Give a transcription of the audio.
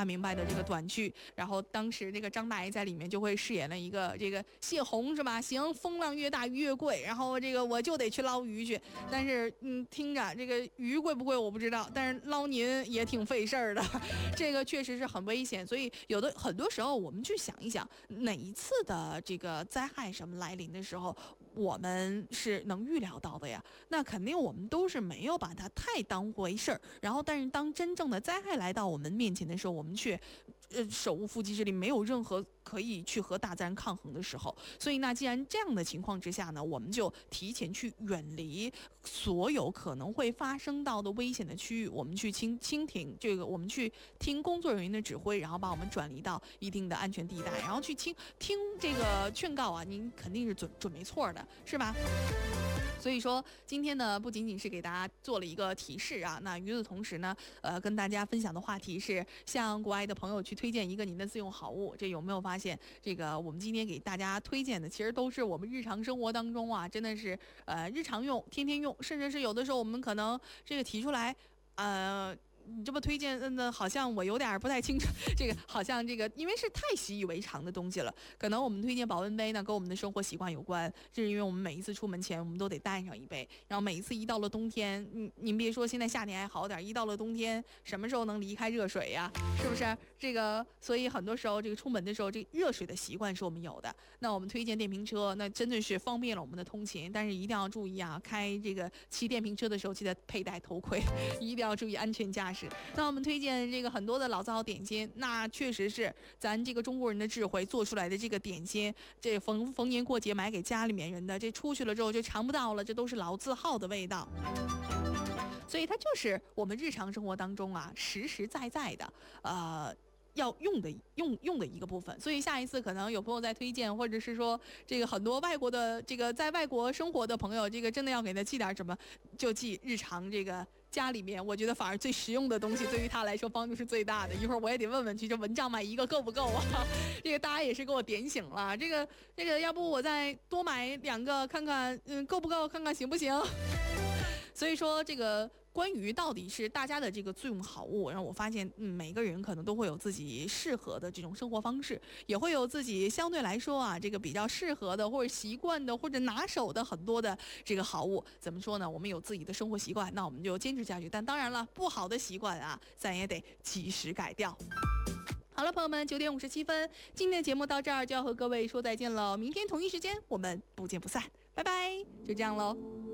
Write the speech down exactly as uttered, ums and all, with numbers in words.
大明白的这个短剧，然后当时这个张大爷在里面就会饰演了一个这个泄洪是吧？行，风浪越大鱼越贵，然后这个我就得去捞鱼去，但是嗯，听着这个鱼贵不贵我不知道，但是捞您也挺费事儿的，这个确实是很危险。所以有的很多时候我们去想一想，哪一次的这个灾害什么来临的时候，我们是能预料到的呀？那肯定我们都是没有把它太当回事儿。然后，但是当真正的灾害来到我们面前的时候，我们却呃手无缚鸡之力，没有任何可以去和大自然抗衡的时候。所以，那既然这样的情况之下呢，我们就提前去远离所有可能会发生到的危险的区域，我们去倾倾听这个，我们去听工作人员的指挥，然后把我们转离到一定的安全地带，然后去听听这个劝告啊，您肯定是准准没错的，是吧？所以说今天呢，不仅仅是给大家做了一个提示啊，那与此同时呢，呃，跟大家分享的话题是向国外的朋友去推荐一个您的自用好物。这有没有发现，这个我们今天给大家推荐的，其实都是我们日常生活当中啊，真的是呃日常用、天天用，甚至是有的时候我们可能这个提出来，呃。你这么推荐，嗯，那好像我有点不太清楚。这个好像这个，因为是太习以为常的东西了。可能我们推荐保温杯呢，跟我们的生活习惯有关。这是因为我们每一次出门前，我们都得带上一杯。然后每一次一到了冬天，嗯，您别说现在夏天还好点，一到了冬天，什么时候能离开热水呀？是不是？这个，所以很多时候这个出门的时候，这个热水的习惯是我们有的。那我们推荐电瓶车，那真的是方便了我们的通勤，但是一定要注意啊，开这个骑电瓶车的时候记得佩戴头盔，一定要注意安全驾驶。那我们推荐这个很多的老字号点心，那确实是咱这个中国人的智慧做出来的这个点心，这逢逢年过节买给家里面人的，这出去了之后就尝不到了，这都是老字号的味道。所以它就是我们日常生活当中啊实实在在的呃要用的用用的一个部分。所以下一次可能有朋友在推荐，或者是说这个很多外国的这个在外国生活的朋友，这个真的要给他寄点什么，就寄日常这个家里面，我觉得反而最实用的东西，对于他来说帮助是最大的。一会儿我也得问问去，这蚊帐买一个够不够啊？这个大家也是给我点醒了，这个这个要不我再多买两个看看，嗯，够不够？看看行不行？所以说这个关于到底是大家的这个自用好物，让我发现，嗯，每个人可能都会有自己适合的这种生活方式，也会有自己相对来说啊，这个比较适合的或者习惯的或者拿手的很多的这个好物。怎么说呢？我们有自己的生活习惯，那我们就坚持下去。但当然了，不好的习惯啊，咱也得及时改掉。好了，朋友们，九点五十七分，今天的节目到这儿就要和各位说再见了。明天同一时间我们不见不散，拜拜，就这样喽。